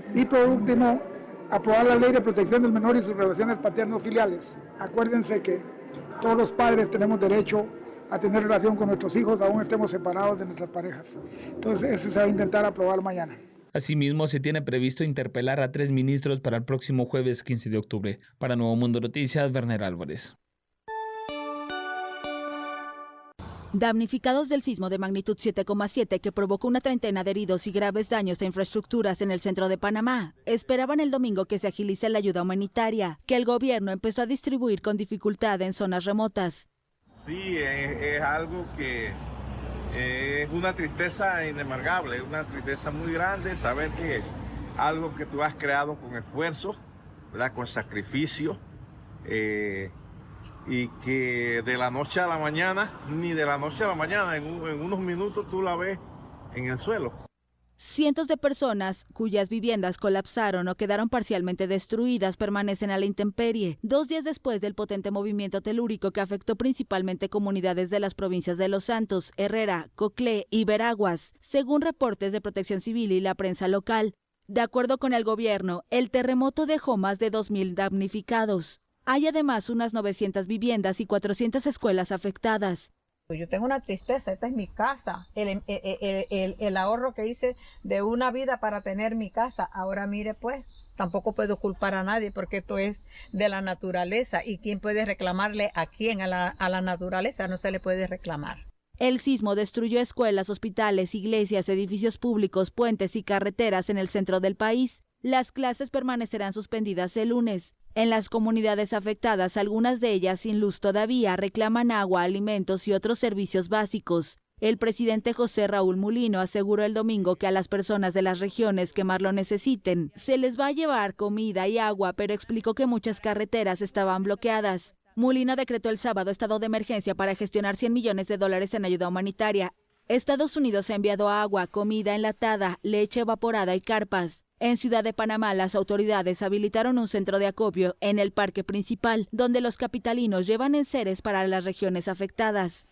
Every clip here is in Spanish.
Y por último, aprobar la ley de protección del menor y sus relaciones paterno-filiales. Acuérdense que todos los padres tenemos derecho a tener relación con nuestros hijos, aún estemos separados de nuestras parejas. Entonces, eso se va a intentar aprobar mañana. Asimismo, se tiene previsto interpelar a 3 ministros para el próximo jueves 15 de octubre. Para Nuevo Mundo Noticias, Werner Álvarez. Damnificados del sismo de magnitud 7,7 que provocó una treintena de heridos y graves daños a infraestructuras en el centro de Panamá, esperaban el domingo que se agilice la ayuda humanitaria, que el gobierno empezó a distribuir con dificultad en zonas remotas. Sí, es algo que es una tristeza inembargable, una tristeza muy grande saber que algo que tú has creado con esfuerzo, ¿verdad? Con sacrificio, y que de la noche a la mañana, ni de la noche a la mañana, en unos minutos tú la ves en el suelo. Cientos de personas cuyas viviendas colapsaron o quedaron parcialmente destruidas permanecen a la intemperie, 2 días después del potente movimiento telúrico que afectó principalmente comunidades de las provincias de Los Santos, Herrera, Coclé y Veraguas, según reportes de Protección Civil y la prensa local. De acuerdo con el gobierno, el terremoto dejó más de 2.000 damnificados. Hay además unas 900 viviendas y 400 escuelas afectadas. Yo tengo una tristeza, esta es mi casa, el ahorro que hice de una vida para tener mi casa. Ahora mire pues, tampoco puedo culpar a nadie porque esto es de la naturaleza y quién puede reclamarle a quién, a la naturaleza no se le puede reclamar. El sismo destruyó escuelas, hospitales, iglesias, edificios públicos, puentes y carreteras en el centro del país. Las clases permanecerán suspendidas el lunes. En las comunidades afectadas, algunas de ellas sin luz todavía, reclaman agua, alimentos y otros servicios básicos. El presidente José Raúl Mulino aseguró el domingo que a las personas de las regiones que más lo necesiten se les va a llevar comida y agua, pero explicó que muchas carreteras estaban bloqueadas. Mulino decretó el sábado estado de emergencia para gestionar $100 millones en ayuda humanitaria. Estados Unidos ha enviado agua, comida enlatada, leche evaporada y carpas. En Ciudad de Panamá, las autoridades habilitaron un centro de acopio en el parque principal, donde los capitalinos llevan enseres para las regiones afectadas.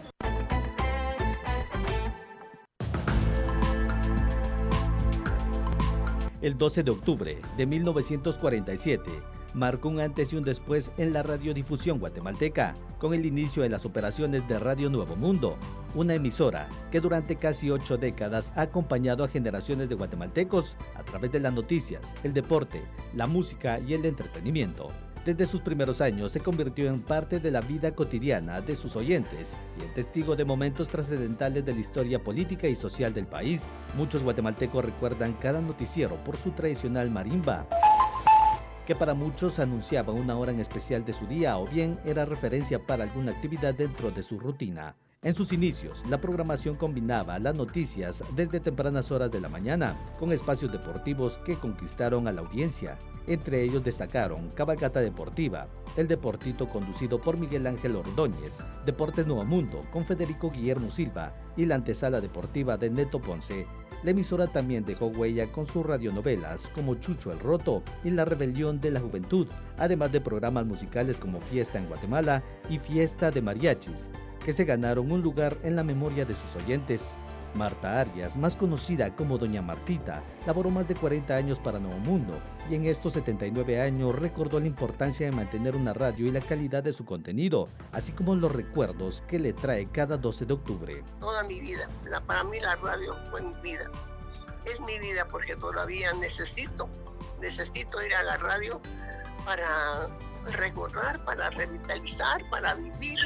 El 12 de octubre de 1947 marcó un antes y un después en la radiodifusión guatemalteca, con el inicio de las operaciones de Radio Nuevo Mundo, una emisora que durante casi 8 décadas ha acompañado a generaciones de guatemaltecos a través de las noticias, el deporte, la música y el entretenimiento. Desde sus primeros años se convirtió en parte de la vida cotidiana de sus oyentes y en testigo de momentos trascendentales de la historia política y social del país. Muchos guatemaltecos recuerdan cada noticiero por su tradicional marimba, que para muchos anunciaba una hora en especial de su día o bien era referencia para alguna actividad dentro de su rutina. En sus inicios, la programación combinaba las noticias desde tempranas horas de la mañana con espacios deportivos que conquistaron a la audiencia. Entre ellos destacaron Cabalgata Deportiva, El Deportito conducido por Miguel Ángel Ordóñez, Deportes Nuevo Mundo con Federico Guillermo Silva y la antesala deportiva de Neto Ponce. La emisora también dejó huella con sus radionovelas como Chucho el Roto y La Rebelión de la Juventud, además de programas musicales como Fiesta en Guatemala y Fiesta de Mariachis, que se ganaron un lugar en la memoria de sus oyentes. Marta Arias, más conocida como Doña Martita, laboró más de 40 años para Nuevo Mundo y en estos 79 años recordó la importancia de mantener una radio y la calidad de su contenido, así como los recuerdos que le trae cada 12 de octubre. Toda mi vida, para mí la radio fue mi vida. Es mi vida porque todavía necesito ir a la radio para recordar, para revitalizar, para vivir,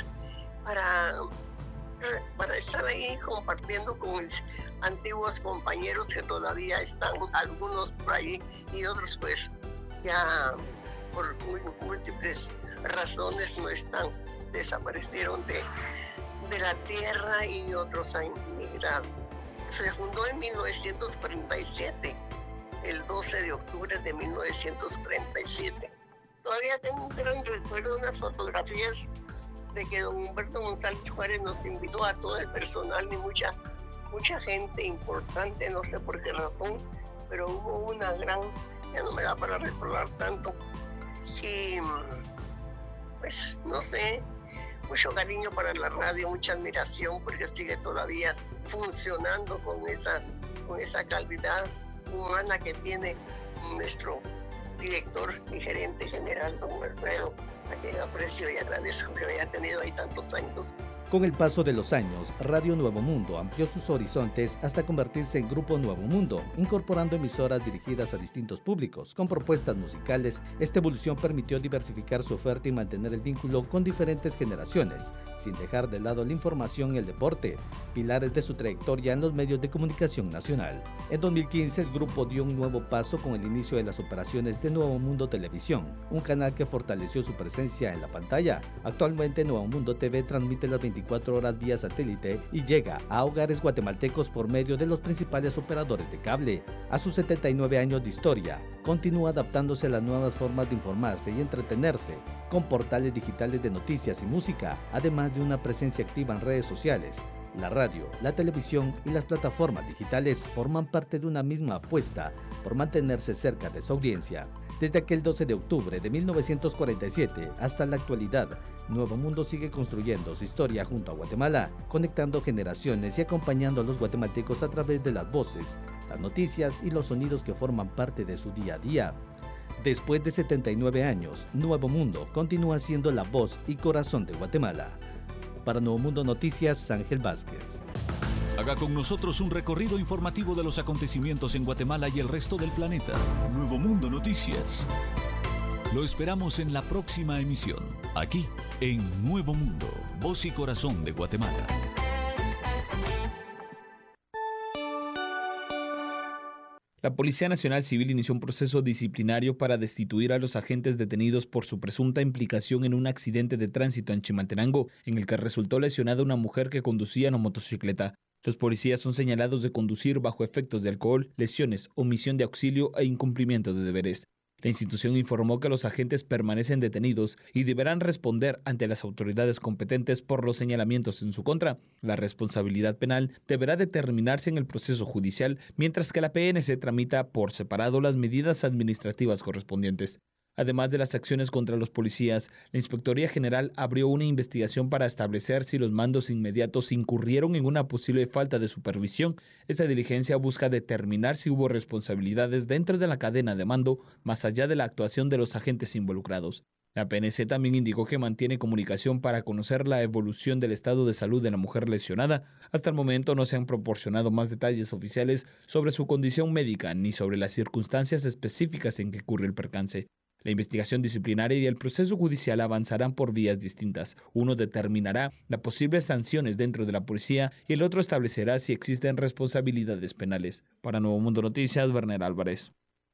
para estar ahí compartiendo con mis antiguos compañeros que todavía están, algunos por ahí y otros pues ya por múltiples razones no están, desaparecieron de la tierra y otros han emigrado. Se fundó en 1947, el 12 de octubre de 1947. Todavía tengo un gran recuerdo, unas fotografías de que don Humberto González Juárez nos invitó a todo el personal y mucha gente importante, no sé por qué razón, pero hubo una gran, ya no me da para recordar tanto, y pues no sé, mucho cariño para la radio, mucha admiración porque sigue todavía funcionando con esa calidad humana que tiene nuestro director y gerente general, don Alfredo, a quien aprecio y agradezco que haya tenido ahí tantos años. Con el paso de los años, Radio Nuevo Mundo amplió sus horizontes hasta convertirse en Grupo Nuevo Mundo, incorporando emisoras dirigidas a distintos públicos. Con propuestas musicales, esta evolución permitió diversificar su oferta y mantener el vínculo con diferentes generaciones, sin dejar de lado la información y el deporte, pilares de su trayectoria en los medios de comunicación nacional. En 2015, el grupo dio un nuevo paso con el inicio de las operaciones de Nuevo Mundo Televisión, un canal que fortaleció su presencia en la pantalla. Actualmente, Nuevo Mundo TV transmite las 24 horas vía satélite y llega a hogares guatemaltecos por medio de los principales operadores de cable. A sus 79 años de historia, continúa adaptándose a las nuevas formas de informarse y entretenerse, con portales digitales de noticias y música, además de una presencia activa en redes sociales. La radio, la televisión y las plataformas digitales forman parte de una misma apuesta por mantenerse cerca de su audiencia. Desde aquel 12 de octubre de 1947 hasta la actualidad, Nuevo Mundo sigue construyendo su historia junto a Guatemala, conectando generaciones y acompañando a los guatemaltecos a través de las voces, las noticias y los sonidos que forman parte de su día a día. Después de 79 años, Nuevo Mundo continúa siendo la voz y corazón de Guatemala. Para Nuevo Mundo Noticias, Ángel Vázquez. Haga con nosotros un recorrido informativo de los acontecimientos en Guatemala y el resto del planeta. Nuevo Mundo Noticias. Lo esperamos en la próxima emisión, aquí en Nuevo Mundo, voz y corazón de Guatemala. La Policía Nacional Civil inició un proceso disciplinario para destituir a los agentes detenidos por su presunta implicación en un accidente de tránsito en Chimaltenango, en el que resultó lesionada una mujer que conducía en motocicleta. Los policías son señalados de conducir bajo efectos de alcohol, lesiones, omisión de auxilio e incumplimiento de deberes. La institución informó que los agentes permanecen detenidos y deberán responder ante las autoridades competentes por los señalamientos en su contra. La responsabilidad penal deberá determinarse en el proceso judicial, mientras que la PNC tramita por separado las medidas administrativas correspondientes. Además de las acciones contra los policías, la Inspectoría General abrió una investigación para establecer si los mandos inmediatos incurrieron en una posible falta de supervisión. Esta diligencia busca determinar si hubo responsabilidades dentro de la cadena de mando, más allá de la actuación de los agentes involucrados. La PNC también indicó que mantiene comunicación para conocer la evolución del estado de salud de la mujer lesionada. Hasta el momento no se han proporcionado más detalles oficiales sobre su condición médica ni sobre las circunstancias específicas en que ocurrió el percance. La investigación disciplinaria y el proceso judicial avanzarán por vías distintas. Uno determinará las posibles sanciones dentro de la policía y el otro establecerá si existen responsabilidades penales. Para Nuevo Mundo Noticias, Werner Álvarez.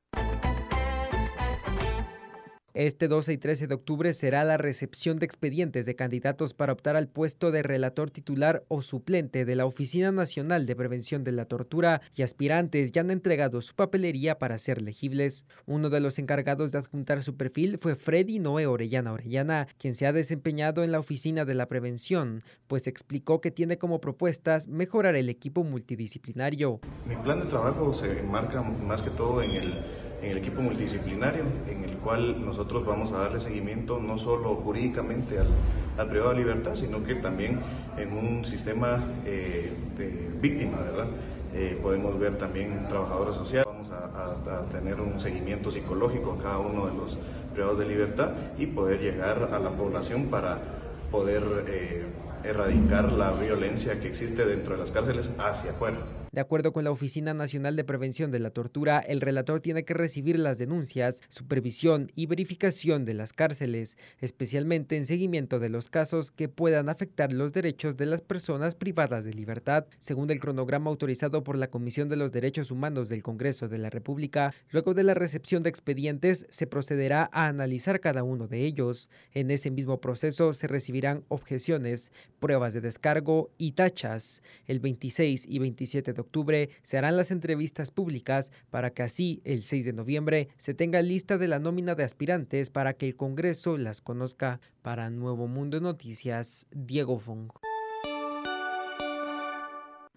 Este 12 y 13 de octubre será la recepción de expedientes de candidatos para optar al puesto de relator titular o suplente de la Oficina Nacional de Prevención de la Tortura, y aspirantes ya han entregado su papelería para ser legibles. Uno de los encargados de adjuntar su perfil fue Freddy Noé Orellana, quien se ha desempeñado en la Oficina de la Prevención, pues explicó que tiene como propuestas mejorar el equipo multidisciplinario. Mi plan de trabajo se enmarca más que todo en el equipo multidisciplinario, en el cual nosotros vamos a darle seguimiento no solo jurídicamente al privado de libertad, sino que también en un sistema de víctima, ¿verdad? Podemos ver también trabajadores sociales, vamos a tener un seguimiento psicológico a cada uno de los privados de libertad y poder llegar a la población para poder erradicar la violencia que existe dentro de las cárceles hacia afuera. De acuerdo con la Oficina Nacional de Prevención de la Tortura, el relator tiene que recibir las denuncias, supervisión y verificación de las cárceles, especialmente en seguimiento de los casos que puedan afectar los derechos de las personas privadas de libertad. Según el cronograma autorizado por la Comisión de los Derechos Humanos del Congreso de la República, luego de la recepción de expedientes se procederá a analizar cada uno de ellos. En ese mismo proceso se recibirán objeciones, pruebas de descargo y tachas. El 26 y 27 de octubre se harán las entrevistas públicas para que así el 6 de noviembre se tenga lista de la nómina de aspirantes para que el Congreso las conozca. Para Nuevo Mundo Noticias, Diego Fong.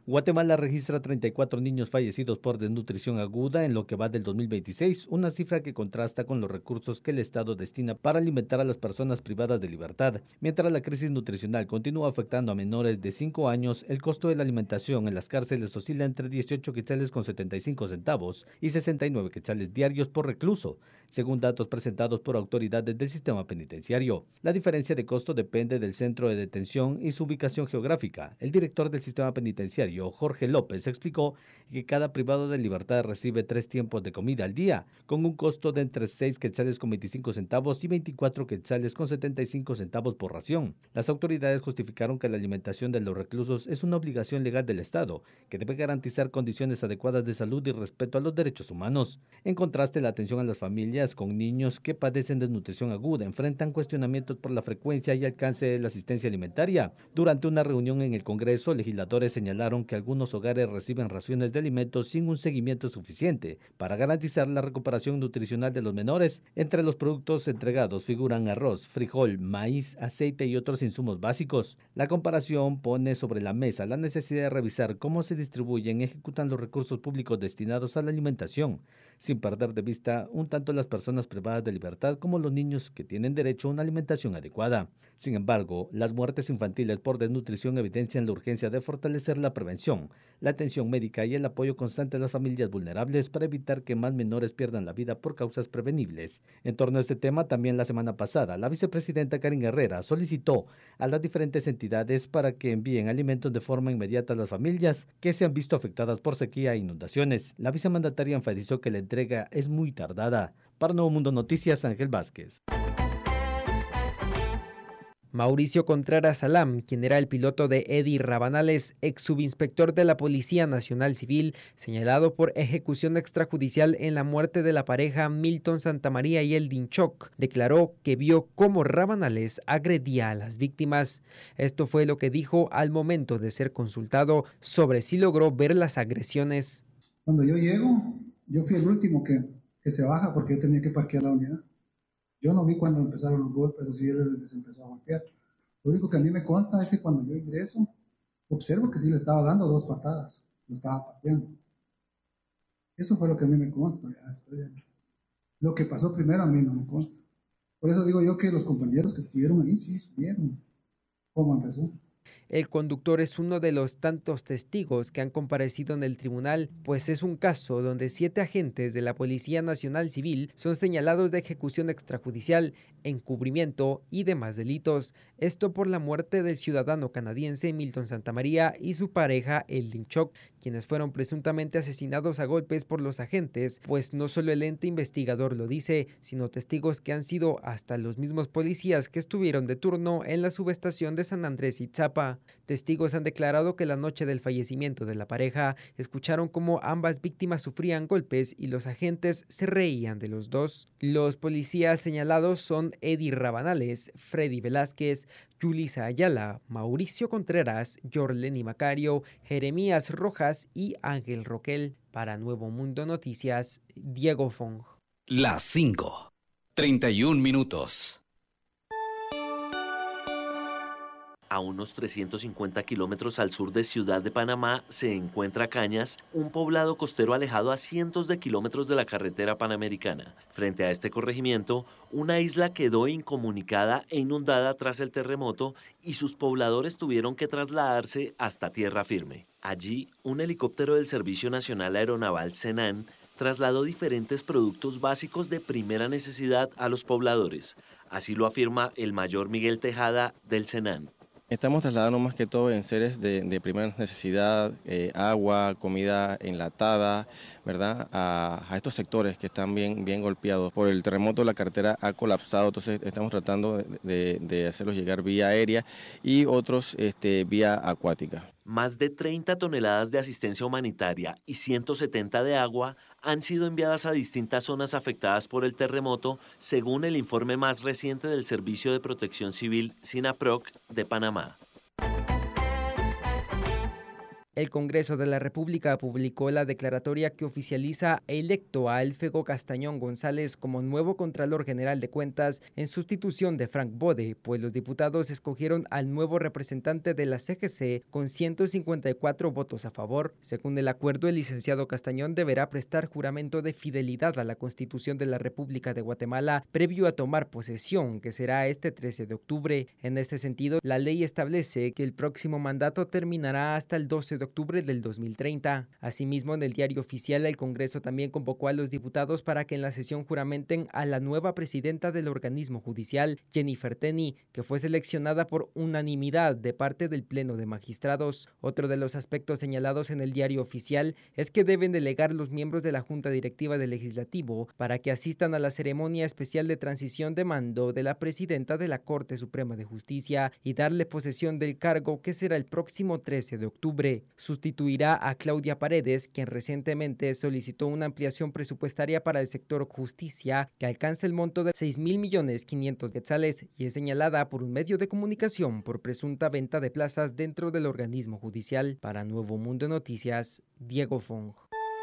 Guatemala registra 34 niños fallecidos por desnutrición aguda en lo que va del 2026, una cifra que contrasta con los recursos que el Estado destina para alimentar a las personas privadas de libertad. Mientras la crisis nutricional continúa afectando a menores de 5 años, el costo de la alimentación en las cárceles oscila entre 18 quetzales con 75 centavos y 69 quetzales diarios por recluso, según datos presentados por autoridades del sistema penitenciario. La diferencia de costo depende del centro de detención y su ubicación geográfica. El director del sistema penitenciario, Jorge López, explicó que cada privado de libertad recibe 3 tiempos de comida al día, con un costo de entre 6 quetzales con 25 centavos y 24 quetzales con 75 centavos por ración. Las autoridades justificaron que la alimentación de los reclusos es una obligación legal del Estado, que debe garantizar condiciones adecuadas de salud y respeto a los derechos humanos. En contraste, la atención a las familias con niños que padecen desnutrición aguda enfrentan cuestionamientos por la frecuencia y alcance de la asistencia alimentaria. Durante una reunión en el Congreso, legisladores señalaron que algunos hogares reciben raciones de alimentos sin un seguimiento suficiente para garantizar la recuperación nutricional de los menores. Entre los productos entregados figuran arroz, frijol, maíz, aceite y otros insumos básicos. La comparación pone sobre la mesa la necesidad de revisar cómo se distribuyen y ejecutan los recursos públicos destinados a la alimentación, sin perder de vista un tanto las personas privadas de libertad como los niños que tienen derecho a una alimentación adecuada. Sin embargo, las muertes infantiles por desnutrición evidencian la urgencia de fortalecer la prevención, la atención médica y el apoyo constante a las familias vulnerables para evitar que más menores pierdan la vida por causas prevenibles. En torno a este tema, también la semana pasada, la vicepresidenta Karen Herrera solicitó a las diferentes entidades para que envíen alimentos de forma inmediata a las familias que se han visto afectadas por sequía e inundaciones. La vicemandataria enfatizó que la entrega es muy tardada. Para Nuevo Mundo Noticias, Ángel Vázquez. Mauricio Contreras Salam, quien era el piloto de Eddie Rabanales, ex subinspector de la Policía Nacional Civil, señalado por ejecución extrajudicial en la muerte de la pareja Milton Santamaría y Eldin Choc, declaró que vio cómo Rabanales agredía a las víctimas. Esto fue lo que dijo al momento de ser consultado sobre si logró ver las agresiones. Cuando yo llego, yo fui el último que se baja porque yo tenía que parquear la unidad. Yo no vi cuando empezaron los golpes, así él se empezó a golpear. Lo único que a mí me consta es que cuando yo ingreso, observo que sí le estaba dando 2 patadas, lo estaba pateando. Eso fue lo que a mí me consta. Lo que pasó primero a mí no me consta. Por eso digo yo que los compañeros que estuvieron ahí sí supieron cómo empezó. El conductor es uno de los tantos testigos que han comparecido en el tribunal, pues es un caso donde 7 agentes de la Policía Nacional Civil son señalados de ejecución extrajudicial, encubrimiento y demás delitos. Esto por la muerte del ciudadano canadiense Milton Santamaría y su pareja Eldin Choc, quienes fueron presuntamente asesinados a golpes por los agentes, pues no solo el ente investigador lo dice, sino testigos que han sido hasta los mismos policías que estuvieron de turno en la subestación de San Andrés Itzapa. Testigos han declarado que la noche del fallecimiento de la pareja escucharon cómo ambas víctimas sufrían golpes y los agentes se reían de los dos. Los policías señalados son Eddie Rabanales, Freddy Velázquez, Yulisa Ayala, Mauricio Contreras, Yorleni Macario, Jeremías Rojas y Ángel Roquel. Para Nuevo Mundo Noticias, Diego Fong. Las 5:31 minutos. A unos 350 kilómetros al sur de Ciudad de Panamá se encuentra Cañas, un poblado costero alejado a cientos de kilómetros de la carretera panamericana. Frente a este corregimiento, una isla quedó incomunicada e inundada tras el terremoto y sus pobladores tuvieron que trasladarse hasta tierra firme. Allí, un helicóptero del Servicio Nacional Aeronaval SENAN trasladó diferentes productos básicos de primera necesidad a los pobladores. Así lo afirma el mayor Miguel Tejada del SENAN. Estamos trasladando más que todo en seres de primera necesidad, agua, comida enlatada, ¿verdad? A estos sectores que están bien golpeados. Por el terremoto la carretera ha colapsado, entonces estamos tratando de hacerlos llegar vía aérea y otros vía acuática. Más de 30 toneladas de asistencia humanitaria y 170 de agua han sido enviadas a distintas zonas afectadas por el terremoto, según el informe más reciente del Servicio de Protección Civil, SINAPROC, de Panamá. El Congreso de la República publicó la declaratoria que oficializa electo a Alfego Castañón González como nuevo Contralor General de Cuentas en sustitución de Frank Bode, pues los diputados escogieron al nuevo representante de la CGC con 154 votos a favor. Según el acuerdo, el licenciado Castañón deberá prestar juramento de fidelidad a la Constitución de la República de Guatemala previo a tomar posesión, que será este 13 de octubre. En este sentido, la ley establece que el próximo mandato terminará hasta el 12 de octubre del 2030. Asimismo, en el Diario Oficial, el Congreso también convocó a los diputados para que en la sesión juramenten a la nueva presidenta del organismo judicial, Jennifer Teny, que fue seleccionada por unanimidad de parte del Pleno de Magistrados. Otro de los aspectos señalados en el Diario Oficial es que deben delegar los miembros de la Junta Directiva del Legislativo para que asistan a la ceremonia especial de transición de mando de la presidenta de la Corte Suprema de Justicia y darle posesión del cargo, que será el próximo 13 de octubre. Sustituirá a Claudia Paredes, quien recientemente solicitó una ampliación presupuestaria para el sector justicia que alcanza el monto de 6.500.000 quetzales y es señalada por un medio de comunicación por presunta venta de plazas dentro del organismo judicial. Para Nuevo Mundo Noticias, Diego Fong.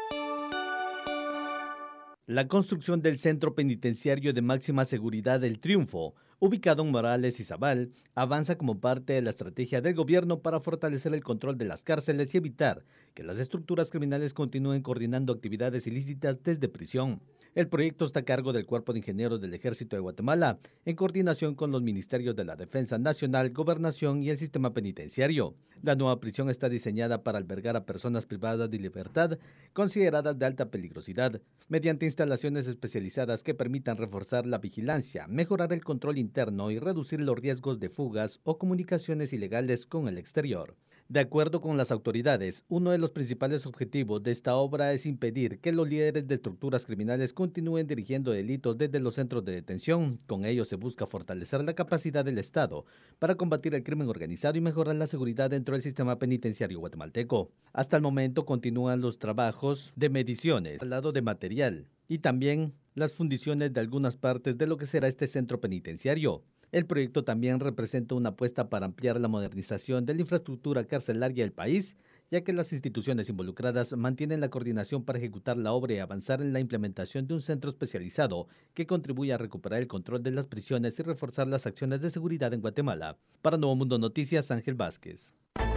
La construcción del Centro Penitenciario de Máxima Seguridad El Triunfo, ubicado en Morales y Zabal, avanza como parte de la estrategia del gobierno para fortalecer el control de las cárceles y evitar que las estructuras criminales continúen coordinando actividades ilícitas desde prisión. El proyecto está a cargo del Cuerpo de Ingenieros del Ejército de Guatemala, en coordinación con los Ministerios de la Defensa Nacional, Gobernación y el Sistema Penitenciario. La nueva prisión está diseñada para albergar a personas privadas de libertad consideradas de alta peligrosidad, mediante instalaciones especializadas que permitan reforzar la vigilancia, mejorar el control interno y reducir los riesgos de fugas o comunicaciones ilegales con el exterior. De acuerdo con las autoridades, uno de los principales objetivos de esta obra es impedir que los líderes de estructuras criminales continúen dirigiendo delitos desde los centros de detención. Con ello se busca fortalecer la capacidad del Estado para combatir el crimen organizado y mejorar la seguridad dentro del sistema penitenciario guatemalteco. Hasta el momento continúan los trabajos de mediciones al lado de material y también las fundiciones de algunas partes de lo que será este centro penitenciario. El proyecto también representa una apuesta para ampliar la modernización de la infraestructura carcelaria del país, ya que las instituciones involucradas mantienen la coordinación para ejecutar la obra y avanzar en la implementación de un centro especializado que contribuya a recuperar el control de las prisiones y reforzar las acciones de seguridad en Guatemala. Para Nuevo Mundo Noticias, Ángel Vázquez.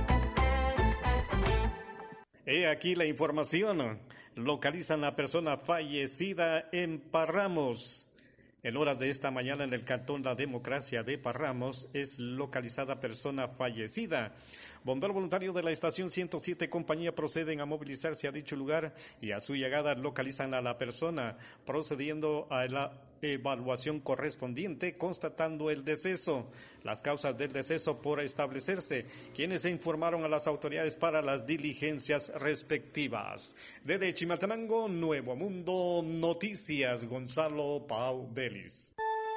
He aquí la información. Localizan a persona fallecida en Parramos. En horas de esta mañana en el Cantón La Democracia de Parramos es localizada persona fallecida. Bombero voluntario de la estación 107 compañía proceden a movilizarse a dicho lugar y a su llegada localizan a la persona, procediendo a la evaluación correspondiente, constatando el deceso. Las causas del deceso por establecerse, quienes se informaron a las autoridades para las diligencias respectivas. Desde Chimaltenango, Nuevo Mundo Noticias, Gonzalo Pau Vélez.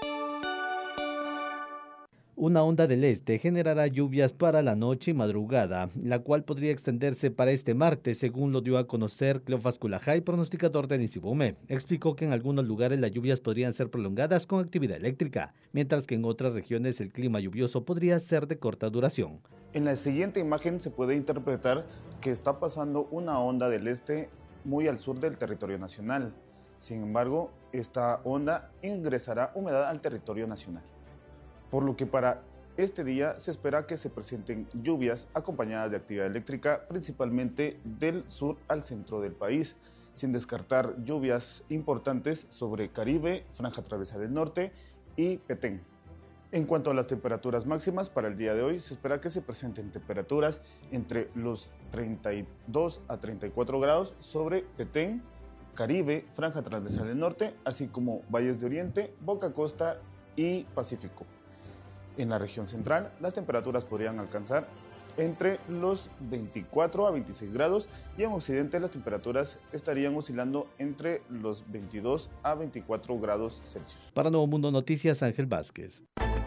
Una onda del este generará lluvias para la noche y madrugada, la cual podría extenderse para este martes, según lo dio a conocer Cleofas Culajay, pronosticador del INSIBUME. Explicó que en algunos lugares las lluvias podrían ser prolongadas con actividad eléctrica, mientras que en otras regiones el clima lluvioso podría ser de corta duración. En la siguiente imagen se puede interpretar que está pasando una onda del este muy al sur del territorio nacional. Sin embargo, esta onda ingresará humedad al territorio nacional, por lo que para este día se espera que se presenten lluvias acompañadas de actividad eléctrica, principalmente del sur al centro del país, sin descartar lluvias importantes sobre Caribe, Franja Travesa del Norte y Petén. En cuanto a las temperaturas máximas, para el día de hoy se espera que se presenten temperaturas entre los 32 a 34 grados sobre Petén, Caribe, Franja Transversal del Norte, así como Valles de Oriente, Boca Costa y Pacífico. En la región central, las temperaturas podrían alcanzar entre los 24 a 26 grados y en occidente las temperaturas estarían oscilando entre los 22 a 24 grados Celsius. Para Nuevo Mundo Noticias, Ángel Vázquez.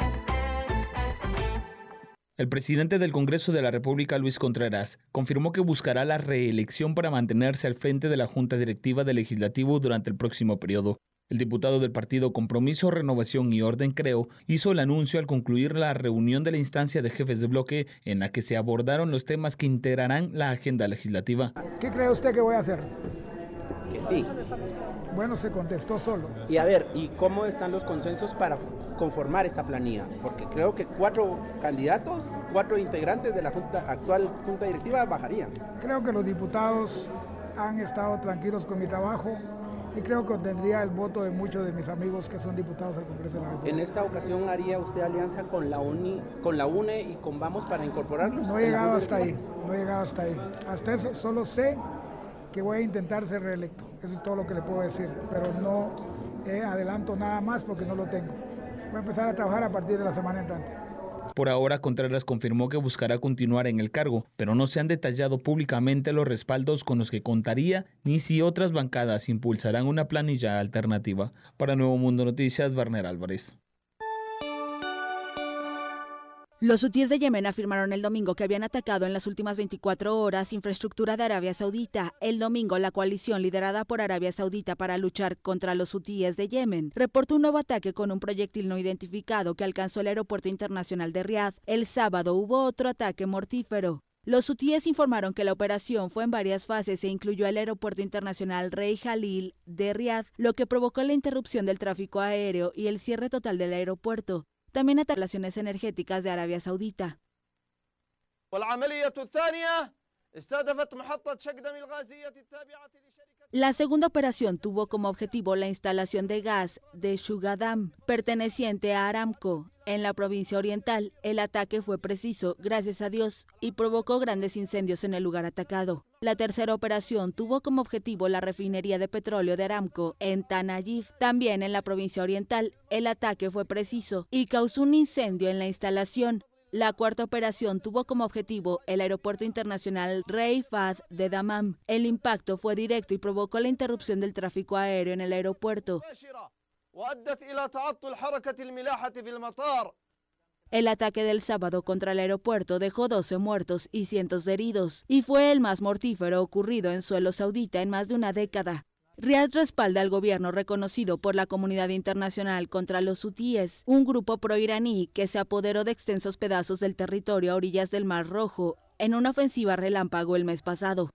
El presidente del Congreso de la República, Luis Contreras, confirmó que buscará la reelección para mantenerse al frente de la Junta Directiva del Legislativo durante el próximo periodo. El diputado del partido Compromiso, Renovación y Orden Creo hizo el anuncio al concluir la reunión de la instancia de jefes de bloque en la que se abordaron los temas que integrarán la agenda legislativa. ¿Qué cree usted que voy a hacer? Que sí. Bueno, se contestó solo. Y a ver, ¿y cómo están los consensos para conformar esa planilla? Porque creo que 4 candidatos, 4 integrantes de la actual Junta Directiva bajarían. Creo que los diputados han estado tranquilos con mi trabajo y creo que obtendría el voto de muchos de mis amigos que son diputados al Congreso de la República. ¿En esta ocasión haría usted alianza con la UNE y con Vamos para incorporarlos? No he llegado hasta ahí, no he llegado hasta ahí. Hasta eso solo sé que voy a intentar ser reelecto. Eso es todo lo que le puedo decir, pero no adelanto nada más porque no lo tengo. Voy a empezar a trabajar a partir de la semana entrante. Por ahora, Contreras confirmó que buscará continuar en el cargo, pero no se han detallado públicamente los respaldos con los que contaría ni si otras bancadas impulsarán una planilla alternativa. Para Nuevo Mundo Noticias, Werner Álvarez. Los hutíes de Yemen afirmaron el domingo que habían atacado en las últimas 24 horas infraestructura de Arabia Saudita. El domingo, la coalición liderada por Arabia Saudita para luchar contra los hutíes de Yemen reportó un nuevo ataque con un proyectil no identificado que alcanzó el aeropuerto internacional de Riad. El sábado hubo otro ataque mortífero. Los hutíes informaron que la operación fue en varias fases e incluyó el aeropuerto internacional Rey Jalil de Riad, lo que provocó la interrupción del tráfico aéreo y el cierre total del aeropuerto. También ataca las relaciones energéticas de Arabia Saudita. La segunda operación tuvo como objetivo la instalación de gas de Shugadam, perteneciente a Aramco, en la provincia oriental. El ataque fue preciso, gracias a Dios, y provocó grandes incendios en el lugar atacado. La tercera operación tuvo como objetivo la refinería de petróleo de Aramco en Tanayif, también en la provincia oriental. El ataque fue preciso y causó un incendio en la instalación. La cuarta operación tuvo como objetivo el aeropuerto internacional Rey Fahd de Dammam. El impacto fue directo y provocó la interrupción del tráfico aéreo en el aeropuerto. El ataque del sábado contra el aeropuerto dejó 12 muertos y cientos de heridos, y fue el más mortífero ocurrido en suelo saudita en más de una década. Riad respalda al gobierno reconocido por la comunidad internacional contra los hutíes, un grupo proiraní que se apoderó de extensos pedazos del territorio a orillas del Mar Rojo en una ofensiva relámpago el mes pasado.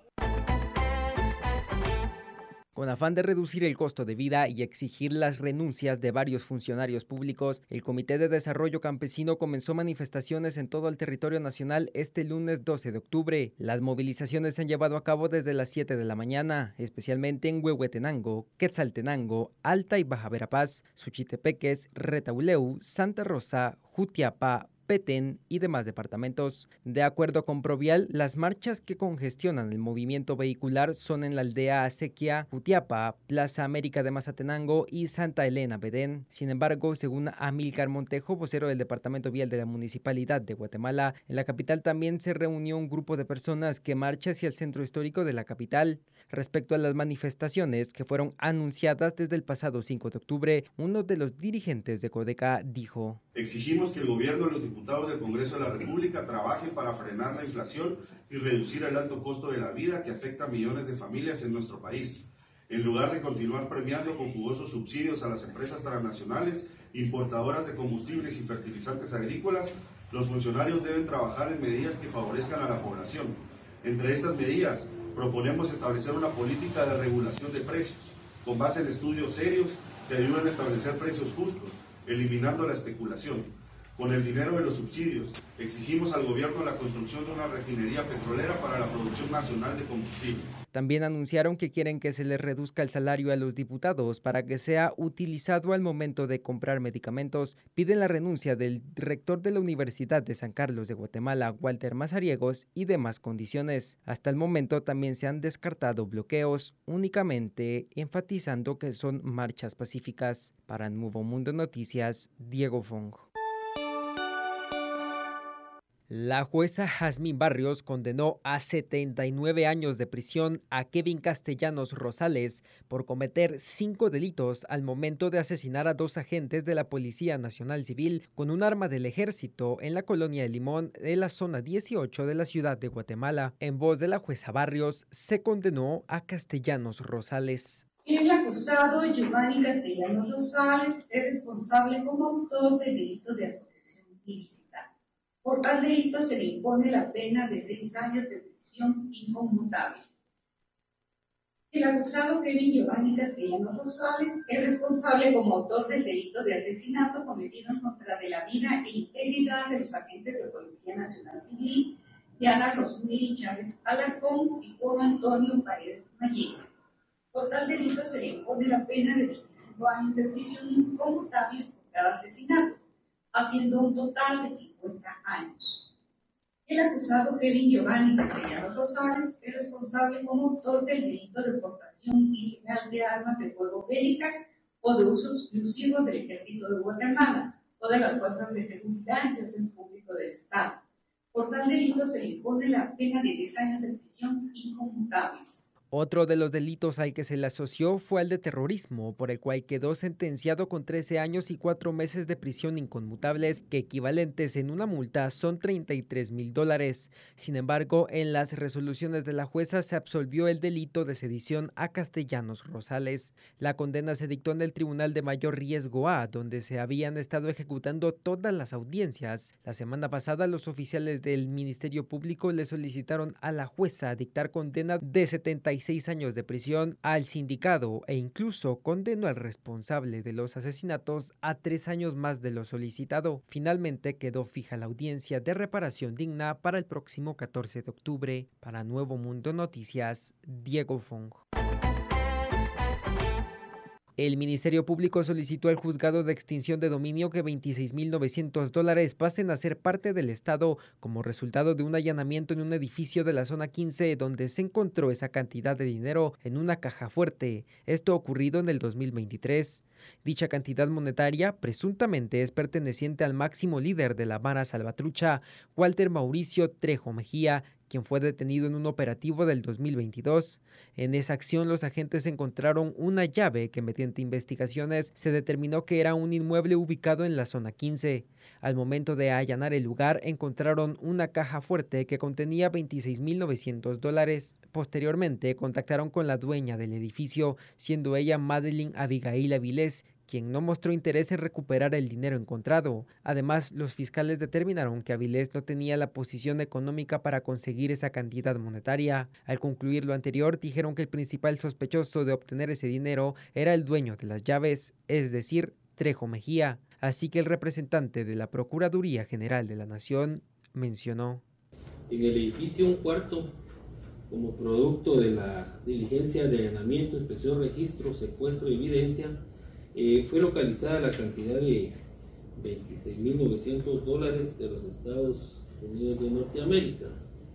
Con afán de reducir el costo de vida y exigir las renuncias de varios funcionarios públicos, el Comité de Desarrollo Campesino comenzó manifestaciones en todo el territorio nacional este lunes 12 de octubre. Las movilizaciones se han llevado a cabo desde las 7 de la mañana, especialmente en Huehuetenango, Quetzaltenango, Alta y Baja Verapaz, Suchitepeques, Retauleu, Santa Rosa, Jutiapa, Petén y demás departamentos. De acuerdo con Provial, las marchas que congestionan el movimiento vehicular son en la aldea Acequia, Jutiapa, Plaza América de Mazatenango y Santa Elena, Bedén. Sin embargo, según Amílcar Montejo, vocero del Departamento Vial de la Municipalidad de Guatemala, en la capital también se reunió un grupo de personas que marcha hacia el centro histórico de la capital. Respecto a las manifestaciones que fueron anunciadas desde el pasado 5 de octubre, uno de los dirigentes de Codeca dijo: exigimos que el gobierno y los diputados del Congreso de la República trabajen para frenar la inflación y reducir el alto costo de la vida que afecta a millones de familias en nuestro país. En lugar de continuar premiando con jugosos subsidios a las empresas transnacionales, importadoras de combustibles y fertilizantes agrícolas, los funcionarios deben trabajar en medidas que favorezcan a la población. Entre estas medidas, proponemos establecer una política de regulación de precios, con base en estudios serios que ayuden a establecer precios justos, eliminando la especulación. Con el dinero de los subsidios, exigimos al gobierno la construcción de una refinería petrolera para la producción nacional de combustible. También anunciaron que quieren que se les reduzca el salario a los diputados para que sea utilizado al momento de comprar medicamentos. Piden la renuncia del rector de la Universidad de San Carlos de Guatemala, Walter Mazariegos, y demás condiciones. Hasta el momento también se han descartado bloqueos, únicamente enfatizando que son marchas pacíficas. Para Nuevo Mundo Noticias, Diego Fong. La jueza Jazmín Barrios condenó a 79 años de prisión a Kevin Castellanos Rosales por cometer 5 delitos al momento de asesinar a 2 agentes de la Policía Nacional Civil con un arma del ejército en la colonia de Limón de la zona 18 de la ciudad de Guatemala. En voz de la jueza Barrios, se condenó a Castellanos Rosales. El acusado Giovanni Castellanos Rosales es responsable como autor del delito de asociación ilícita. Por tal delito se le impone la pena de 6 años de prisión inconmutables. El acusado Kevin Giovanni Castellanos Rosales es responsable como autor del delito de asesinato cometido en contra de la vida e integridad de los agentes de Policía Nacional Civil, Diana Rosmili Chávez Alarcón y Juan Antonio Paredes Mayera. Por tal delito se le impone la pena de 25 años de prisión inconmutables por cada asesinato, haciendo un total de 50 años. El acusado Kevin Giovanni Castellanos Rosales es responsable como autor del delito de portación ilegal de armas de fuego bélicas o de uso exclusivo del Ejército de Guatemala o de las fuerzas de seguridad y orden público del Estado. Por tal delito se le impone la pena de 10 años de prisión inconmutables. Otro de los delitos al que se le asoció fue el de terrorismo, por el cual quedó sentenciado con 13 años y 4 meses de prisión inconmutables, que equivalentes en una multa son $33,000. Sin embargo, en las resoluciones de la jueza se absolvió el delito de sedición a Castellanos Rosales. La condena se dictó en el Tribunal de Mayor Riesgo A, donde se habían estado ejecutando todas las audiencias. La semana pasada, los oficiales del Ministerio Público le solicitaron a la jueza dictar condena de 76 años de prisión al sindicado e incluso condenó al responsable de los asesinatos a 3 años más de lo solicitado. Finalmente quedó fija la audiencia de reparación digna para el próximo 14 de octubre. Para Nuevo Mundo Noticias, Diego Fong. El Ministerio Público solicitó al Juzgado de Extinción de Dominio que $26,900 pasen a ser parte del Estado como resultado de un allanamiento en un edificio de la zona 15 donde se encontró esa cantidad de dinero en una caja fuerte. Esto ocurrido en el 2023. Dicha cantidad monetaria presuntamente es perteneciente al máximo líder de la Mara Salvatrucha, Walter Mauricio Trejo Mejía, quien fue detenido en un operativo del 2022. En esa acción, los agentes encontraron una llave que mediante investigaciones se determinó que era un inmueble ubicado en la zona 15. Al momento de allanar el lugar, encontraron una caja fuerte que contenía $26,900. Posteriormente, contactaron con la dueña del edificio, siendo ella Madeline Abigail Avilés, quien no mostró interés en recuperar el dinero encontrado. Además, los fiscales determinaron que Avilés no tenía la posición económica para conseguir esa cantidad monetaria. Al concluir lo anterior, dijeron que el principal sospechoso de obtener ese dinero era el dueño de las llaves, es decir, Trejo Mejía. Así que el representante de la Procuraduría General de la Nación mencionó: en el edificio un cuarto, como producto de la diligencia de allanamiento, inspección, registro, secuestro y evidencia, fue localizada la cantidad de $26,900 de los Estados Unidos de Norteamérica,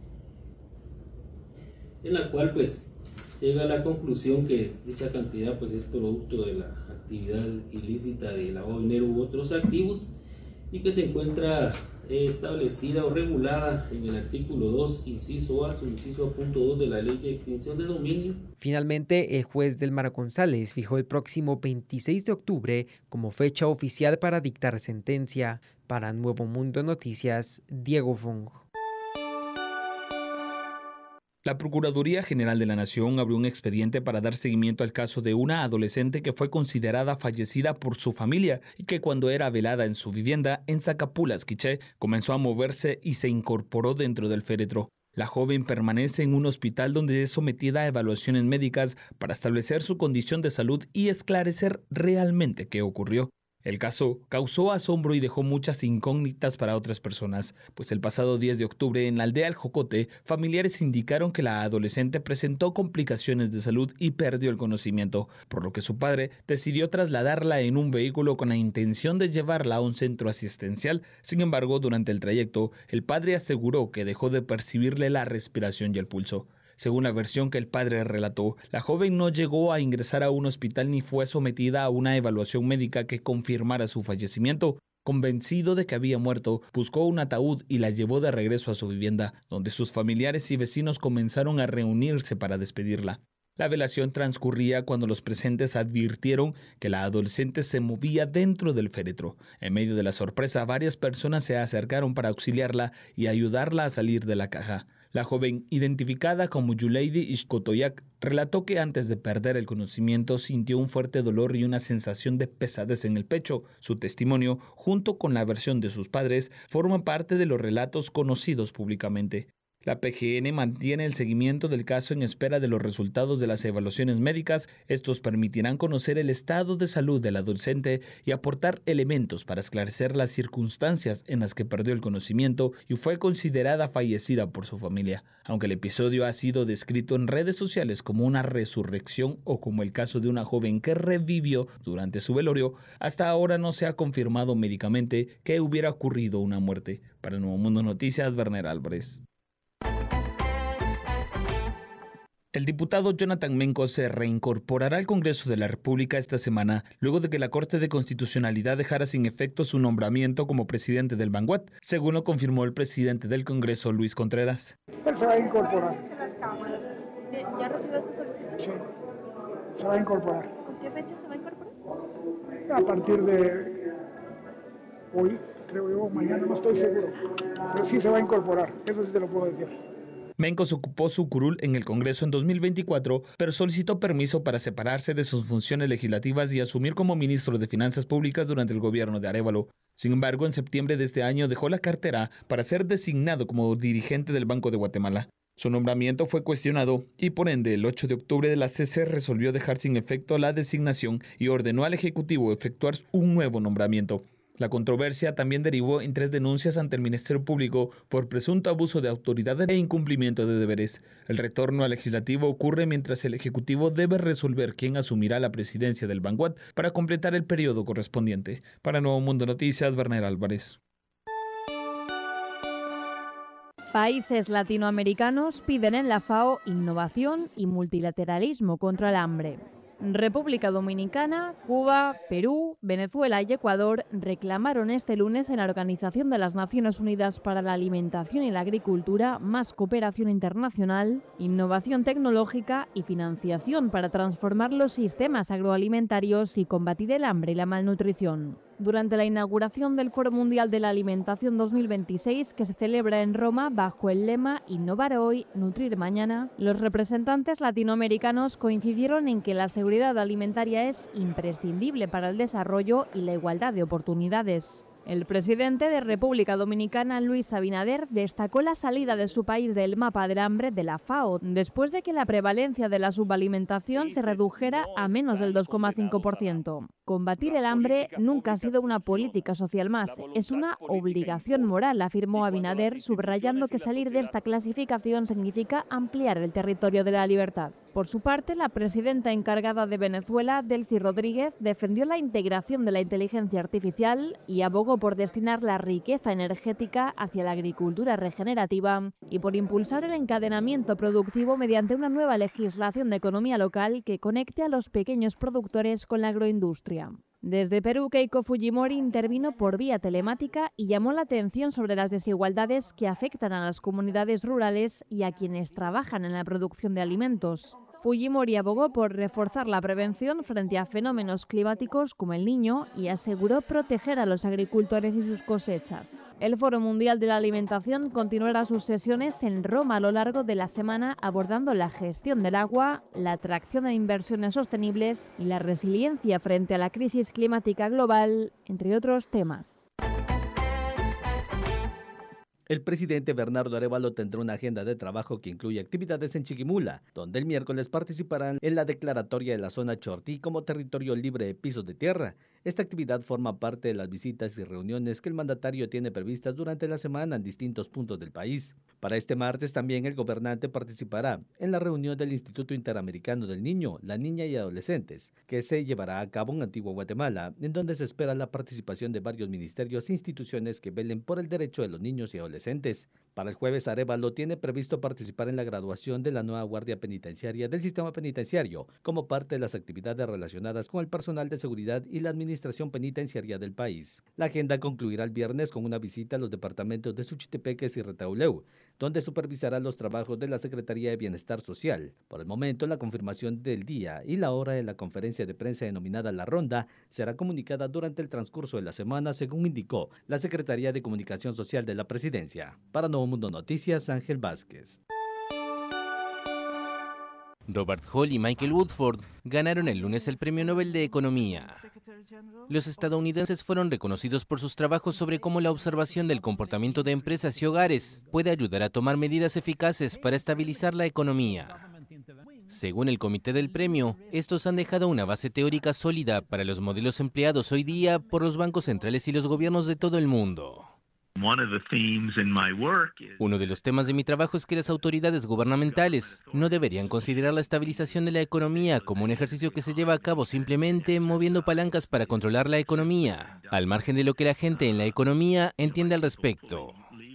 en la cual pues llega a la conclusión que dicha cantidad pues es producto de la actividad ilícita de lavado de dinero u otros activos y que se encuentra establecida o regulada en el artículo 2, inciso A, subinciso A.2 de la Ley de Extinción de Dominio. Finalmente, el juez Delmar González fijó el próximo 26 de octubre como fecha oficial para dictar sentencia. Para Nuevo Mundo Noticias, Diego Fong. La Procuraduría General de la Nación abrió un expediente para dar seguimiento al caso de una adolescente que fue considerada fallecida por su familia y que cuando era velada en su vivienda en Zacapulas, Quiché, comenzó a moverse y se incorporó dentro del féretro. La joven permanece en un hospital donde es sometida a evaluaciones médicas para establecer su condición de salud y esclarecer realmente qué ocurrió. El caso causó asombro y dejó muchas incógnitas para otras personas, pues el pasado 10 de octubre en la aldea El Jocote, familiares indicaron que la adolescente presentó complicaciones de salud y perdió el conocimiento, por lo que su padre decidió trasladarla en un vehículo con la intención de llevarla a un centro asistencial. Sin embargo, durante el trayecto, el padre aseguró que dejó de percibirle la respiración y el pulso. Según la versión que el padre relató, la joven no llegó a ingresar a un hospital ni fue sometida a una evaluación médica que confirmara su fallecimiento. Convencido de que había muerto, buscó un ataúd y la llevó de regreso a su vivienda, donde sus familiares y vecinos comenzaron a reunirse para despedirla. La velación transcurría cuando los presentes advirtieron que la adolescente se movía dentro del féretro. En medio de la sorpresa, varias personas se acercaron para auxiliarla y ayudarla a salir de la caja. La joven, identificada como Yuleidi Ixcotoyac, relató que antes de perder el conocimiento sintió un fuerte dolor y una sensación de pesadez en el pecho. Su testimonio, junto con la versión de sus padres, forma parte de los relatos conocidos públicamente. La PGN mantiene el seguimiento del caso en espera de los resultados de las evaluaciones médicas. Estos permitirán conocer el estado de salud del adolescente y aportar elementos para esclarecer las circunstancias en las que perdió el conocimiento y fue considerada fallecida por su familia. Aunque el episodio ha sido descrito en redes sociales como una resurrección o como el caso de una joven que revivió durante su velorio, hasta ahora no se ha confirmado médicamente que hubiera ocurrido una muerte. Para Nuevo Mundo Noticias, Werner Álvarez. El diputado Jonathan Menco se reincorporará al Congreso de la República esta semana, luego de que la Corte de Constitucionalidad dejara sin efecto su nombramiento como presidente del Banguat, según lo confirmó el presidente del Congreso, Luis Contreras. Él se va a incorporar. ¿Ya recibió esta solicitud? Sí, se va a incorporar. ¿Con qué fecha se va a incorporar? A partir de hoy, creo yo, mañana, no estoy seguro, pero sí se va a incorporar, eso sí se lo puedo decir. Mencos ocupó su curul en el Congreso en 2024, pero solicitó permiso para separarse de sus funciones legislativas y asumir como ministro de Finanzas Públicas durante el gobierno de Arévalo. Sin embargo, en septiembre de este año dejó la cartera para ser designado como dirigente del Banco de Guatemala. Su nombramiento fue cuestionado y por ende el 8 de octubre la CC resolvió dejar sin efecto la designación y ordenó al Ejecutivo efectuar un nuevo nombramiento. La controversia también derivó en 3 denuncias ante el Ministerio Público por presunto abuso de autoridad e incumplimiento de deberes. El retorno al legislativo ocurre mientras el Ejecutivo debe resolver quién asumirá la presidencia del Banguat para completar el periodo correspondiente. Para Nuevo Mundo Noticias, Werner Álvarez. Países latinoamericanos piden en la FAO innovación y multilateralismo contra el hambre. República Dominicana, Cuba, Perú, Venezuela y Ecuador reclamaron este lunes en la Organización de las Naciones Unidas para la Alimentación y la Agricultura más cooperación internacional, innovación tecnológica y financiación para transformar los sistemas agroalimentarios y combatir el hambre y la malnutrición. Durante la inauguración del Foro Mundial de la Alimentación 2026, que se celebra en Roma bajo el lema Innovar hoy, nutrir mañana, los representantes latinoamericanos coincidieron en que la seguridad alimentaria es imprescindible para el desarrollo y la igualdad de oportunidades. El presidente de República Dominicana, Luis Abinader, destacó la salida de su país del mapa del hambre de la FAO, después de que la prevalencia de la subalimentación se redujera a menos del 2,5%. Combatir el hambre nunca ha sido una política social más, es una obligación moral, afirmó Abinader, subrayando que salir de esta clasificación significa ampliar el territorio de la libertad. Por su parte, la presidenta encargada de Venezuela, Delcy Rodríguez, defendió la integración de la inteligencia artificial y abogó por destinar la riqueza energética hacia la agricultura regenerativa y por impulsar el encadenamiento productivo mediante una nueva legislación de economía local que conecte a los pequeños productores con la agroindustria. Desde Perú, Keiko Fujimori intervino por vía telemática y llamó la atención sobre las desigualdades que afectan a las comunidades rurales y a quienes trabajan en la producción de alimentos. Fujimori abogó por reforzar la prevención frente a fenómenos climáticos como el Niño y aseguró proteger a los agricultores y sus cosechas. El Foro Mundial de la Alimentación continuará sus sesiones en Roma a lo largo de la semana abordando la gestión del agua, la atracción de inversiones sostenibles y la resiliencia frente a la crisis climática global, entre otros temas. El presidente Bernardo Arévalo tendrá una agenda de trabajo que incluye actividades en Chiquimula, donde el miércoles participarán en la declaratoria de la zona Chortí como territorio libre de pisos de tierra. Esta actividad forma parte de las visitas y reuniones que el mandatario tiene previstas durante la semana en distintos puntos del país. Para este martes también el gobernante participará en la reunión del Instituto Interamericano del Niño, la Niña y Adolescentes, que se llevará a cabo en Antigua Guatemala, en donde se espera la participación de varios ministerios e instituciones que velen por el derecho de los niños y adolescentes. Para el jueves, Arévalo tiene previsto participar en la graduación de la nueva guardia penitenciaria del sistema penitenciario, como parte de las actividades relacionadas con el personal de seguridad y la administración penitenciaria del país. La agenda concluirá el viernes con una visita a los departamentos de Suchitepeques y Retauleu. donde supervisará los trabajos de la Secretaría de Bienestar Social. Por el momento, la confirmación del día y la hora de la conferencia de prensa denominada La Ronda será comunicada durante el transcurso de la semana, según indicó la Secretaría de Comunicación Social de la Presidencia. Para Nuevo Mundo Noticias, Ángel Vázquez. Robert Hall y Michael Woodford ganaron el lunes el Premio Nobel de Economía. Los estadounidenses fueron reconocidos por sus trabajos sobre cómo la observación del comportamiento de empresas y hogares puede ayudar a tomar medidas eficaces para estabilizar la economía. Según el comité del premio, estos han dejado una base teórica sólida para los modelos empleados hoy día por los bancos centrales y los gobiernos de todo el mundo. Uno de los temas de mi trabajo es que las autoridades gubernamentales no deberían considerar la estabilización de la economía como un ejercicio que se lleva a cabo simplemente moviendo palancas para controlar la economía, al margen de lo que la gente en la economía entiende al respecto.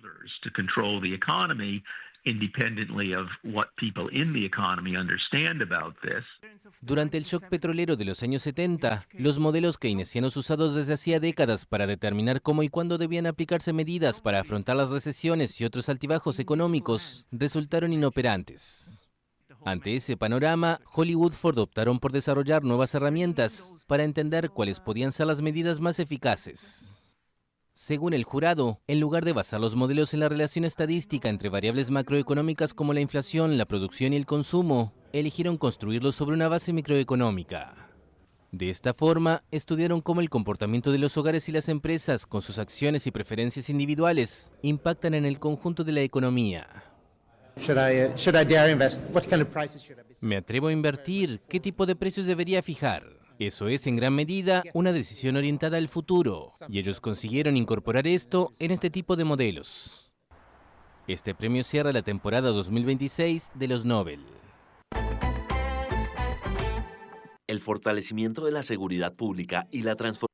Durante el shock petrolero de los años 70, los modelos keynesianos usados desde hacía décadas para determinar cómo y cuándo debían aplicarse medidas para afrontar las recesiones y otros altibajos económicos resultaron inoperantes. Ante ese panorama, Hall y Woodford optaron por desarrollar nuevas herramientas para entender cuáles podían ser las medidas más eficaces. Según el jurado, en lugar de basar los modelos en la relación estadística entre variables macroeconómicas como la inflación, la producción y el consumo, eligieron construirlos sobre una base microeconómica. De esta forma, estudiaron cómo el comportamiento de los hogares y las empresas, con sus acciones y preferencias individuales, impactan en el conjunto de la economía. ¿Me atrevo a invertir? ¿Qué tipo de precios debería fijar? Eso es, en gran medida, una decisión orientada al futuro, y ellos consiguieron incorporar esto en este tipo de modelos. Este premio cierra la temporada 2026 de los Nobel. El fortalecimiento de la seguridad pública y la transformación.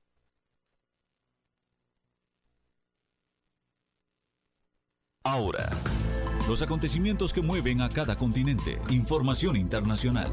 Ahora, los acontecimientos que mueven a cada continente. Información internacional.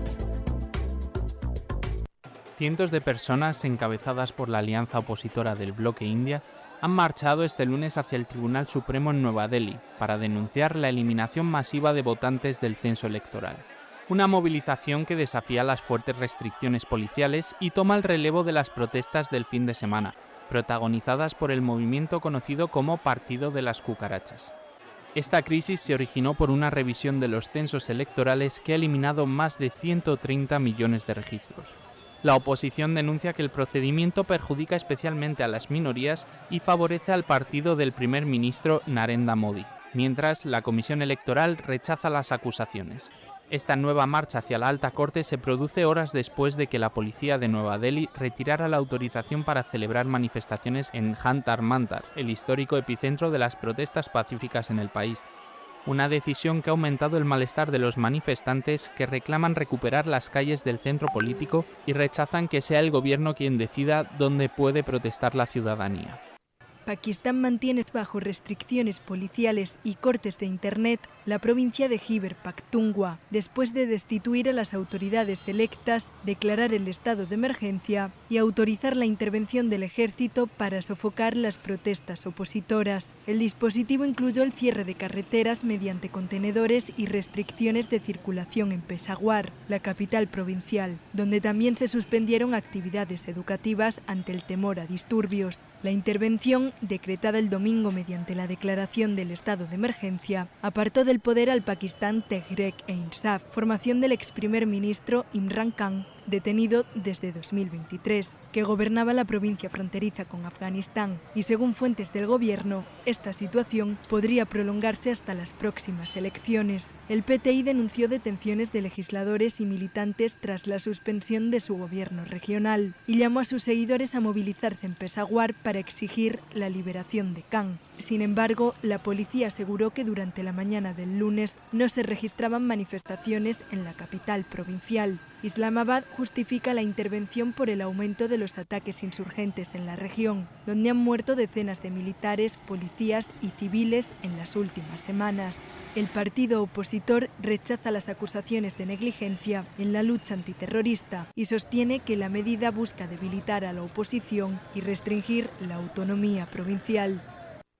Cientos de personas encabezadas por la alianza opositora del bloque India han marchado este lunes hacia el Tribunal Supremo en Nueva Delhi para denunciar la eliminación masiva de votantes del censo electoral. Una movilización que desafía las fuertes restricciones policiales y toma el relevo de las protestas del fin de semana, protagonizadas por el movimiento conocido como Partido de las Cucarachas. Esta crisis se originó por una revisión de los censos electorales que ha eliminado más de 130 millones de registros. La oposición denuncia que el procedimiento perjudica especialmente a las minorías y favorece al partido del primer ministro Narendra Modi, mientras la Comisión Electoral rechaza las acusaciones. Esta nueva marcha hacia la alta corte se produce horas después de que la policía de Nueva Delhi retirara la autorización para celebrar manifestaciones en Jantar Mantar, el histórico epicentro de las protestas pacíficas en el país. Una decisión que ha aumentado el malestar de los manifestantes que reclaman recuperar las calles del centro político y rechazan que sea el gobierno quien decida dónde puede protestar la ciudadanía. Pakistán mantiene bajo restricciones policiales y cortes de Internet la provincia de Khyber Pakhtunkhwa, después de destituir a las autoridades electas, declarar el estado de emergencia y autorizar la intervención del ejército para sofocar las protestas opositoras. El dispositivo incluyó el cierre de carreteras mediante contenedores y restricciones de circulación en Peshawar, la capital provincial, donde también se suspendieron actividades educativas ante el temor a disturbios. La intervención, decretada el domingo mediante la declaración del estado de emergencia, apartó del poder al Pakistán Tehreek-e-Insaf, formación del ex primer ministro Imran Khan, detenido desde 2023, que gobernaba la provincia fronteriza con Afganistán, y según fuentes del gobierno, esta situación podría prolongarse hasta las próximas elecciones. El PTI denunció detenciones de legisladores y militantes tras la suspensión de su gobierno regional y llamó a sus seguidores a movilizarse en Peshawar para exigir la liberación de Khan. Sin embargo, la policía aseguró que durante la mañana del lunes no se registraban manifestaciones en la capital provincial. Islamabad justifica la intervención por el aumento de los ataques insurgentes en la región, donde han muerto decenas de militares, policías y civiles en las últimas semanas. El partido opositor rechaza las acusaciones de negligencia en la lucha antiterrorista y sostiene que la medida busca debilitar a la oposición y restringir la autonomía provincial.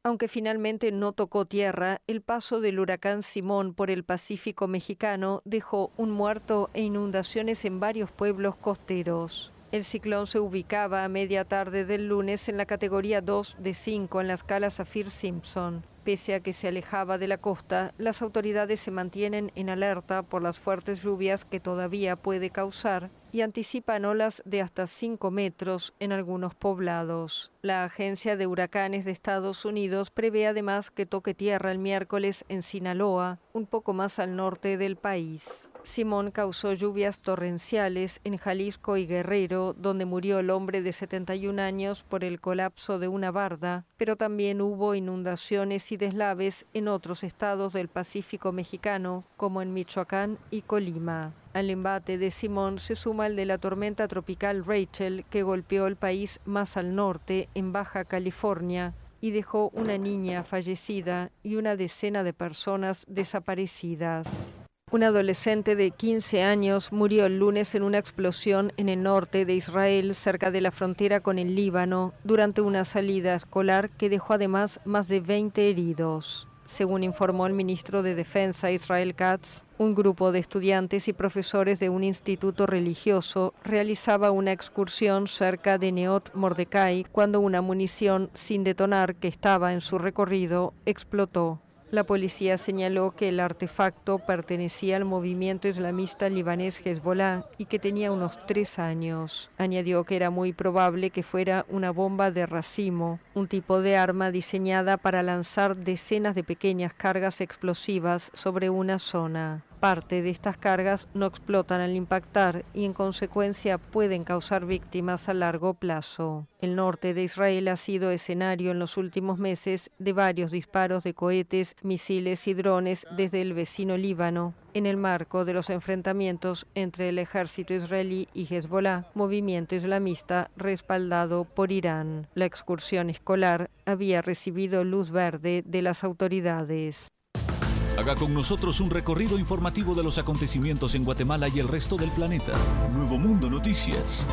Aunque finalmente no tocó tierra, el paso del huracán Simón por el Pacífico mexicano dejó un muerto e inundaciones en varios pueblos costeros. El ciclón se ubicaba a media tarde del lunes en la categoría 2 de 5 en la escala Saffir-Simpson. Pese a que se alejaba de la costa, las autoridades se mantienen en alerta por las fuertes lluvias que todavía puede causar y anticipan olas de hasta 5 metros en algunos poblados. La Agencia de Huracanes de Estados Unidos prevé además que toque tierra el miércoles en Sinaloa, un poco más al norte del país. Simón causó lluvias torrenciales en Jalisco y Guerrero, donde murió el hombre de 71 años por el colapso de una barda, pero también hubo inundaciones y deslaves en otros estados del Pacífico mexicano, como en Michoacán y Colima. Al embate de Simón se suma el de la tormenta tropical Rachel, que golpeó el país más al norte, en Baja California, y dejó una niña fallecida y una decena de personas desaparecidas. Un adolescente de 15 años murió el lunes en una explosión en el norte de Israel, cerca de la frontera con el Líbano, durante una salida escolar que dejó además más de 20 heridos. Según informó el ministro de Defensa Israel Katz, un grupo de estudiantes y profesores de un instituto religioso realizaba una excursión cerca de Neot Mordecai cuando una munición sin detonar que estaba en su recorrido explotó. La policía señaló que el artefacto pertenecía al movimiento islamista libanés Hezbollah y que tenía unos 3 años. Añadió que era muy probable que fuera una bomba de racimo, un tipo de arma diseñada para lanzar decenas de pequeñas cargas explosivas sobre una zona. Parte de estas cargas no explotan al impactar y en consecuencia pueden causar víctimas a largo plazo. El norte de Israel ha sido escenario en los últimos meses de varios disparos de cohetes, misiles y drones desde el vecino Líbano, en el marco de los enfrentamientos entre el ejército israelí y Hezbollah, movimiento islamista respaldado por Irán. La excursión escolar había recibido luz verde de las autoridades. Haga con nosotros un recorrido informativo de los acontecimientos en Guatemala y el resto del planeta. Nuevo Mundo Noticias.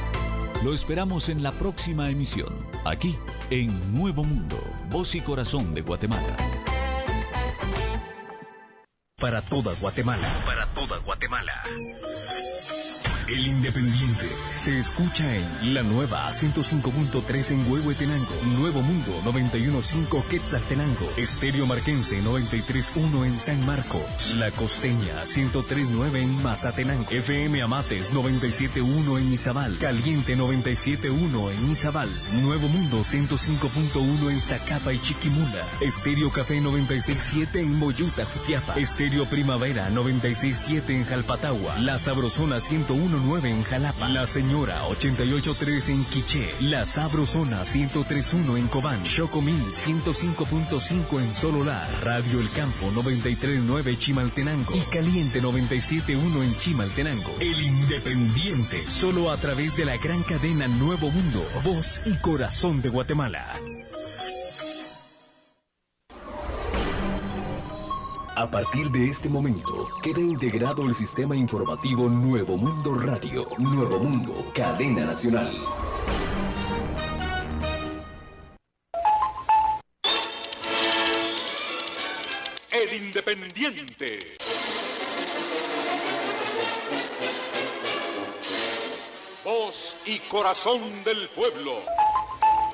Lo esperamos en la próxima emisión, aquí en Nuevo Mundo, voz y corazón de Guatemala. Para toda Guatemala. Para toda Guatemala. El Independiente se escucha en la nueva 105.3 en Huehuetenango, Nuevo Mundo 91.5 Quetzaltenango, Estéreo Marquense 93.1 en San Marcos, La Costeña 103.9 en Mazatenango, FM Amates 97.1 en Izabal, Caliente 97.1 en Izabal, Nuevo Mundo 105.1 en Zacapa y Chiquimula, Estéreo Café 96.7 en Moyuta, Jutiapa, Estéreo Primavera 96.7 en Jalpatagua, La Sabrosona 101.9 en Jalapa, La Señora 88.3 en Quiché, La Sabrosona 103.1 en Cobán, Chocomil 105.5 en Sololá, Radio El Campo 93.9 Chimaltenango y Caliente 97.1 en Chimaltenango. El Independiente, solo a través de la gran cadena Nuevo Mundo, voz y corazón de Guatemala. A partir de este momento, queda integrado el sistema informativo Nuevo Mundo Radio. Nuevo Mundo, cadena nacional. El Independiente. Voz y corazón del pueblo.